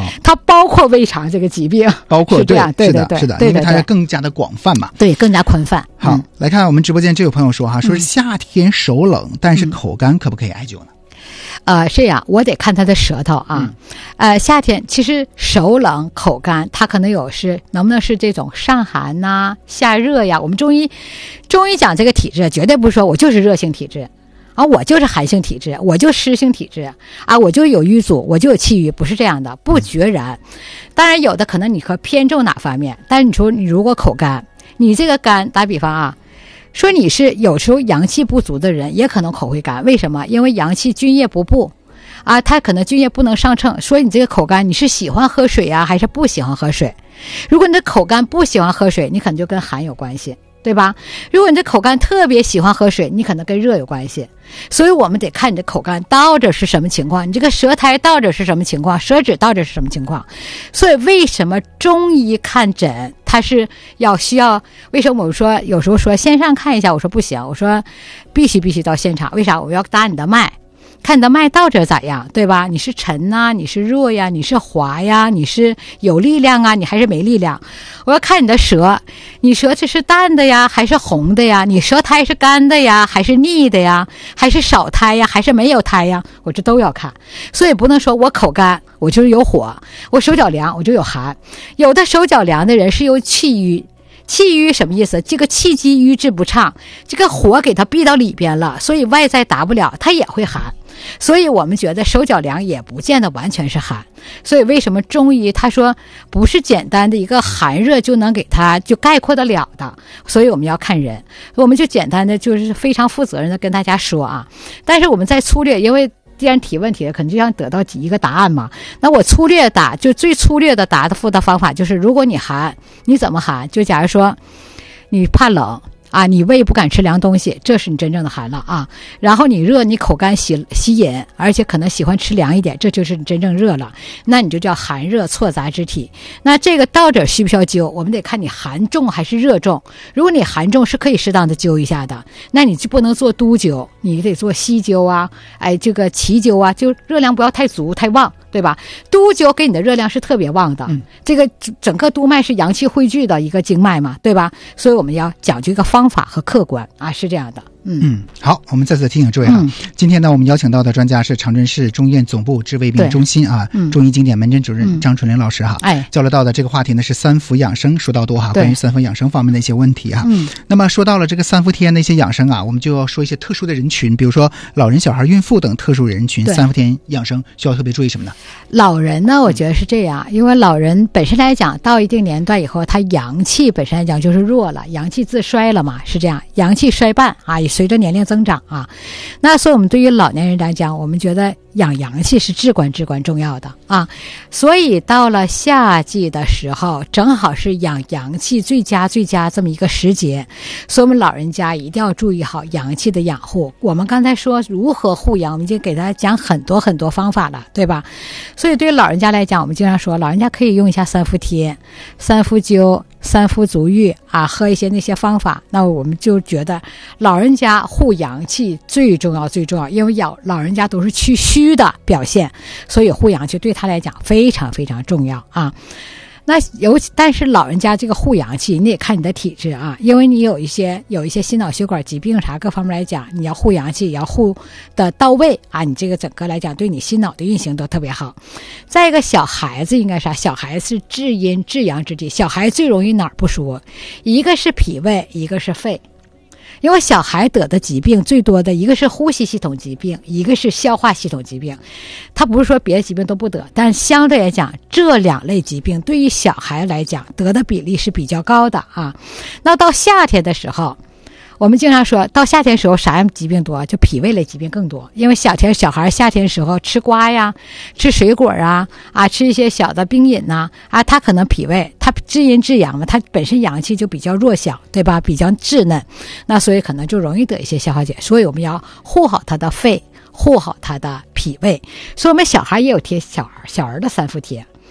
它包括胃肠这个疾病， 包括是这样，对是的，因为它更加的广泛嘛， 对，更加宽泛。 好，来看我们直播间这有朋友说哈，说是夏天手冷，但是口干，可不可以艾灸呢？ 是呀，我得看他的舌头啊。夏天其实手冷口干，它可能能不能是这种上寒呐、下热呀？我们中医讲这个体质，绝对不是说我就是热性体质啊，我就是寒性体质，我就湿性体质啊，我就有瘀阻，我就有气郁，不是这样的，不绝然。当然有的可能你可偏重哪方面，但是你说你如果口干，你这个干，打比方啊。说你是有时候阳气不足的人，也可能口会干，为什么？因为阳气津液不布啊，它可能津液不能上乘。所以你这个口干，你是喜欢喝水啊，还是不喜欢喝水？如果你的口干不喜欢喝水，你可能就跟寒有关系，对吧？如果你这口干特别喜欢喝水，你可能跟热有关系。所以我们得看你的口干到底是什么情况，你这个舌苔到底是什么情况，舌质到底是什么情况。所以为什么中医看诊它是需要，为什么我们说有时候说线上看一下，我说不行，我说必须到现场，为啥？我要搭你的脉，看你的脉到这咋样，对吧？你是沉呐，你是弱呀，你是滑呀，你是有力量啊，你还是没力量？我要看你的舌，你舌质是淡的呀，还是红的呀？你舌苔是干的呀，还是腻的呀？还是少苔呀，还是没有苔呀？我这都要看，所以不能说我口干我就是有火，我手脚凉我就有寒。有的手脚凉的人是有气郁。气郁什么意思？这个气机瘀滞不畅，这个火给它逼到里边了，所以外在达不了，它也会寒。所以我们觉得手脚凉也不见得完全是寒。所以为什么中医他说不是简单的一个寒热就能给它就概括得了的？所以我们要看人，我们就简单的就是非常负责任的跟大家说啊。但是我们在粗略，因为既然提问题了，可能就想得到一个答案嘛。那我粗略答，就最粗略的答复的方法就是，如果你寒，你怎么寒？就假如说你怕冷啊，你胃不敢吃凉东西，这是你真正的寒了啊。然后你热，你口干喜饮，而且可能喜欢吃凉一点，这就是你真正热了，那你就叫寒热错杂之体。那这个到底需不需要灸？我们得看你寒重还是热重。如果你寒重是可以适当的灸一下的，那你就不能做督灸，你得做溪灸啊，这个脐灸啊，就热量不要太足太旺，对吧？督灸给你的热量是特别旺的，这个整个督脉是阳气汇聚的一个经脉嘛，对吧？所以我们要讲究一个方法和客观啊，是这样的。 好，我们再次提醒诸位哈，今天呢我们邀请到的专家是长春市中医院总部治胃病中心啊，中医经典门诊主任张纯玲老师哈，交流到的这个话题呢是三伏养生，说到多哈，关于三伏养生方面的一些问题哈。那么说到了这个三伏天的一些养生啊，我们就要说一些特殊的人群，比如说老人、小孩、孕妇等特殊人群，三伏天养生需要特别注意什么呢？ 老人呢，我觉得是这样，因为老人本身来讲，到一定年段以后，他阳气本身来讲就是弱了，阳气自衰了嘛，是这样，阳气衰半啊，也随着年龄增长啊。那所以我们对于老年人来讲，我们觉得养阳气是至关重要的啊。所以到了夏季的时候，正好是养阳气最佳这么一个时节，所以我们老人家一定要注意好阳气的养护。我们刚才说如何护阳，我们已经给大家讲很多方法了，对吧？所以对于老人家来讲，我们经常说老人家可以用一下三伏贴、三伏灸、三伏足浴啊，喝一些那些方法。那我们就觉得老人家护阳气最重要，因为老人家都是气虚的表现，所以护阳气对他来讲非常重要啊。那但是老人家这个护阳气，你得看你的体质啊，因为你有一些心脑血管疾病啥各方面来讲，你要护阳气也要护的到位啊，你这个整个来讲对你心脑的运行都特别好。再一个小孩子应该啥？小孩子是至阴至阳之体，小孩最容易哪儿不舒服？一个是脾胃，一个是肺。因为小孩得的疾病最多的一个是呼吸系统疾病，一个是消化系统疾病。他不是说别的疾病都不得，但相对来讲这两类疾病对于小孩来讲得的比例是比较高的啊。那到夏天的时候，我们经常说到夏天时候啥样疾病多？就脾胃类疾病更多，因为小孩夏天时候吃瓜呀，吃水果啊，吃一些小的冰饮呐，他可能脾胃他至阴至阳嘛，他本身阳气就比较弱小，对吧？比较稚嫩，那所以可能就容易得一些消化结。所以我们要护好他的肺，护好他的脾胃。所以我们小孩也有贴小儿的三伏贴。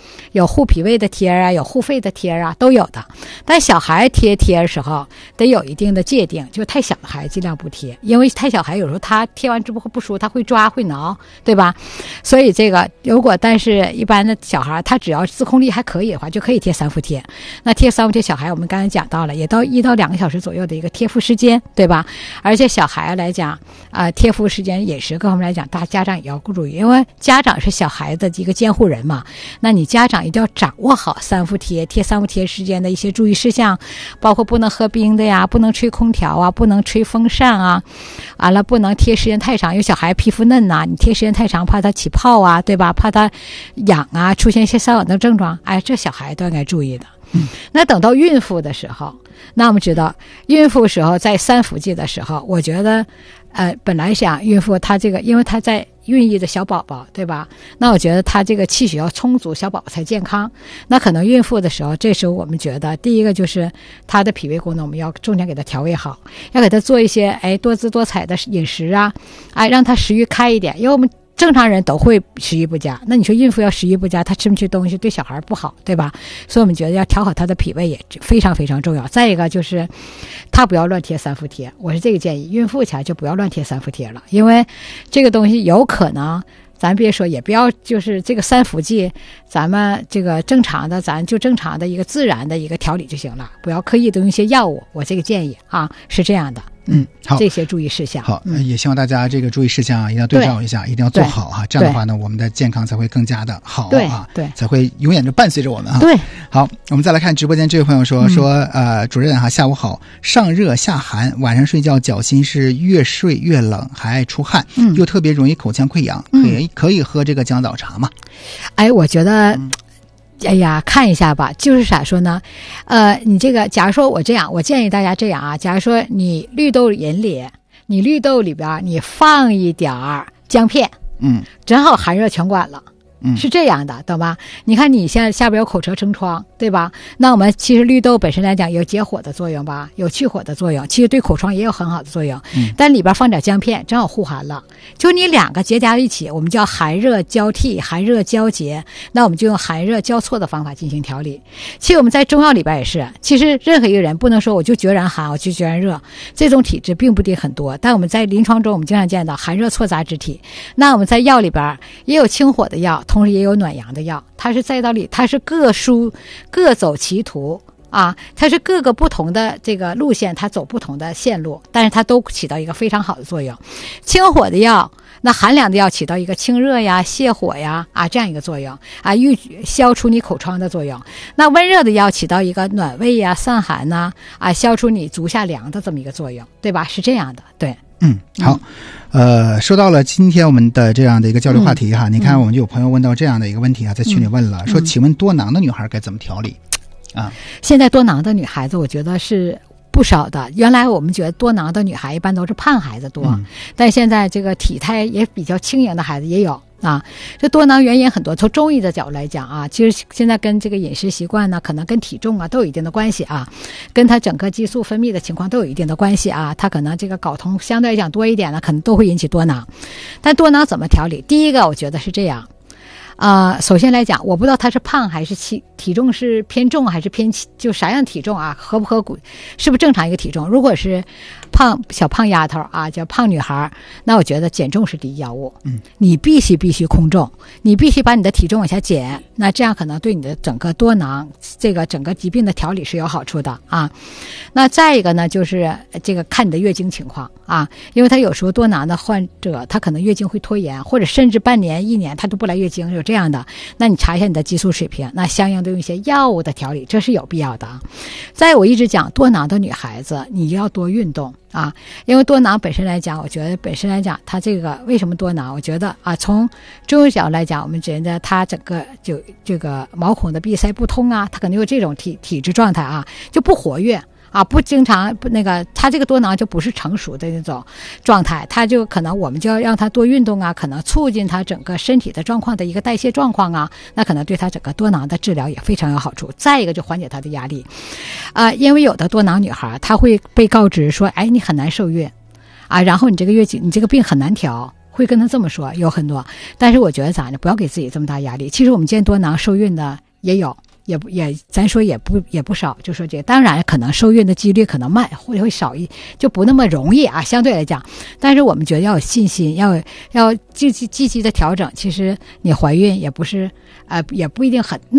有护脾胃的贴啊，有护肺的贴啊，都有的。但小孩贴的时候得有一定的界定，就太小的孩子尽量不贴，因为太小孩有时候他贴完之后不舒服，他会抓会挠，对吧？所以这个但是一般的小孩他只要自控力还可以的话，就可以贴3伏贴。那贴3伏贴，小孩我们刚才讲到了，也到1到2个小时左右的一个贴敷时间，对吧？而且小孩来讲贴敷时间饮食各方面来讲，大家长也要注意，因为家长是小孩的一个监护人嘛，那你家长一定要掌握好3伏贴3伏贴时间的一些注意事项，包括不能喝冰的呀，不能吹空调啊，不能吹风扇啊，完了不能贴时间太长，有小孩皮肤嫩呐，你贴时间太长怕他起泡啊，对吧？怕他痒啊，出现一些瘙痒的症状，这小孩都应该注意的。那等到孕妇的时候，那我们知道孕妇时候在3伏季的时候，我觉得本来想孕妇她这个因为她在孕育的小宝宝，对吧？那我觉得她这个气血要充足，小宝宝才健康。那可能孕妇的时候，这时候我们觉得第一个就是她的脾胃功能我们要重点给她调味好，要给她做一些多姿多彩的饮食啊，让她食欲开一点，因为我们正常人都会食欲不佳，那你说孕妇要食欲不佳，她吃不吃东西对小孩不好，对吧？所以我们觉得要调好她的脾胃也非常非常重要。再一个就是她不要乱贴3伏贴，我是这个建议，孕妇前就不要乱贴3伏贴了，因为这个东西有可能咱别说，也不要就是这个3伏剂，咱们这个正常的，咱就正常的一个自然的一个调理就行了，不要刻意的用一些药物。我这个建议是这样的。 好， 这些注意事项。 好，也希望大家这个注意事项一定要对照一下，一定要做好这样的话呢，我们的健康才会更加的好对， 才会永远就伴随着我们对， 好，我们再来看直播间这位朋友说主任下午好，上热下寒，晚上睡觉脚心是越睡越冷，还爱出汗，又特别容易口腔溃疡，可以喝这个姜枣茶吗？ 我觉得看一下吧，就是咋说呢？你这个，假如说我建议大家这样假如说你绿豆饮里，你绿豆里边你放一点姜片，正好寒热全管了。是这样的，懂吧？你看你现在下边有口舌生疮，对吧？那我们其实绿豆本身来讲有解火的作用吧，有去火的作用，其实对口疮也有很好的作用。但里边放点姜片，正好护寒了。就你2个结加一起，我们叫寒热交替、寒热交结，那我们就用寒热交错的方法进行调理。其实我们在中药里边也是，其实任何一个人不能说我就决然寒，我就决然热，这种体质并不定很多。但我们在临床中，我们经常见到寒热错杂之体。那我们在药里边也有清火的药，同时也有暖阳的药，它是在道理，它是各走其途它是各个不同的这个路线，它走不同的线路，但是它都起到一个非常好的作用。清火的药，那寒凉的药起到一个清热呀、泻火呀这样一个作用消除你口疮的作用。那温热的药起到一个暖胃呀、散寒呐消除你足下凉的这么一个作用，对吧？是这样的，对。 好，说到了今天我们的这样的一个交流话题你看我们就有朋友问到这样的一个问题在群里问了，说请问多囊的女孩该怎么调理现在多囊的女孩子我觉得是不少的，原来我们觉得多囊的女孩一般都是胖孩子多，但现在这个体态也比较轻盈的孩子也有这多囊原因很多，从中医的角度来讲其实现在跟这个饮食习惯呢，可能跟体重都有一定的关系跟他整个激素分泌的情况都有一定的关系他可能这个睾酮相对来讲多一点呢，可能都会引起多囊。但多囊怎么调理？第一个我觉得是这样首先来讲，我不知道他是胖还是体重是偏重还是偏就啥样体重合不合骨，是不是正常一个体重？如果是小胖丫头叫胖女孩，那我觉得减重是第一要务。你必须控重，你必须把你的体重往下减，那这样可能对你的整个多囊这个整个疾病的调理是有好处的那再一个呢，就是这个看你的月经情况因为他有时候多囊的患者，他可能月经会拖延，或者甚至半年、1年他都不来月经，有这样的，那你查一下你的激素水平，那相应的用一些药物的调理，这是有必要的再我一直讲多囊的女孩子，你要多运动因为多囊本身来讲，我觉得本身来讲，它这个为什么多囊？我觉得从中医角度来讲，我们觉得它整个就这个毛孔的闭塞不通它可能有这种体质状态就不活跃不经常他这个多囊就不是成熟的那种状态，他就可能我们就要让他多运动可能促进他整个身体的状况的一个代谢状况那可能对他整个多囊的治疗也非常有好处。再一个就缓解他的压力因为有的多囊女孩她会被告知说你很难受月然后你这个月经你这个病很难调会跟他这么说，有很多。但是我觉得咋呢？不要给自己这么大压力。其实我们见多囊受孕的也有，咱说也不少。就说这个，当然可能受孕的几率可能慢，会少就不那么容易啊，相对来讲。但是我们觉得要有信心，要积极的调整。其实你怀孕也不是也不一定很